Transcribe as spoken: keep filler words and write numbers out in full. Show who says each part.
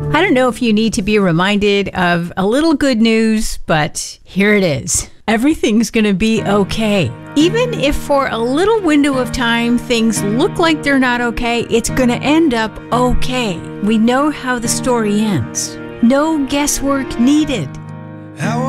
Speaker 1: I don't know if you need to be reminded of a little good news, but here it is. Everything's going to be okay. Even if for a little window of time things look like they're not okay, it's going to end up okay. We know how the story ends. No guesswork needed.
Speaker 2: How